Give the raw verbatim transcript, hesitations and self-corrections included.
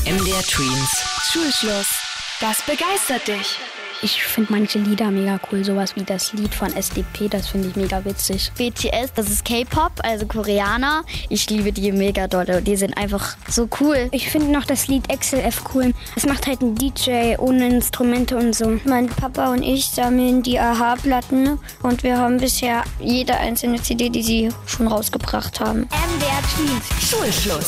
M D R Tweens. Schulschluss. Das begeistert dich. Ich finde manche Lieder mega cool, sowas wie das Lied von S D P, das finde ich mega witzig. B T S, das ist K-Pop, also Koreaner. Ich liebe die mega doll, die sind einfach so cool. Ich finde noch das Lied X L F cool. Es macht halt ein D J ohne Instrumente und so. Mein Papa und ich sammeln die A H-Platten und wir haben bisher jede einzelne C D, die sie schon rausgebracht haben. M D R Tweens. Schulschluss.